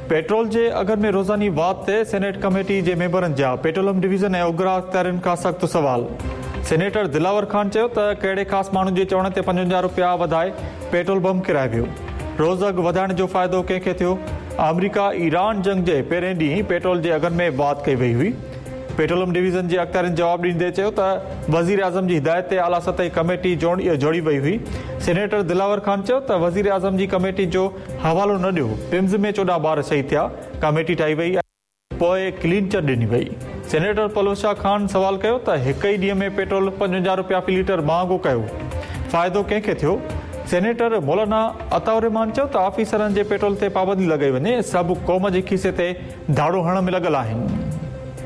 Petrol जे अघनि में रोज़ानी वाध ते सेनेट कमेटी जे मेंबरनि जा पेट्रोलियम डिवीज़न ऐं उग्रा अख़्तियारनि खां सख़्तु सवाल। सेनेटर दिलावर ख़ान चयो त कहिड़े ख़ासि माण्हुनि जे चवण ते 55 रुपया वधाए पेट्रोल बम किराए वियो। रोज़ अघु वधाइण जो फ़ाइदो कंहिंखे थियो? अमरीका ईरान जंग जे पहिरें ॾींहुं पेट्रोल जे अघनि में वाध कई वई हुई। पेट्रोलियम डिवीज़न जे अख़्तियारनि जवाबु ॾींदे चयो त वज़ीर आज़म जी हिदायत ते आला सतही कमेटी जोड़ी वई हुई। सेनेटर दिलावर ख़ान चयो त वज़ीर आज़म जी कमेटी जो हवालो न ॾियो। पिम्स में 14 ॿार शहीद थिया, कमेटी ठाही वई, पोइ क्लीन चिट ॾिनी वई। सेनेटर पलवशाह ख़ान सवाल कयो त हिक ई ॾींहं में पेट्रोल 55 रुपया फ़ी लीटर महांगो कयो, फ़ाइदो कंहिंखे थियो? सेनेटर मौलाना अताउर रहमान चयो त ऑफिसरनि जे पेट्रोल ते पाबंदी लॻाई वञे, सभु क़ौम जे खीसे ते धाड़ो हणण में लॻल आहिनि।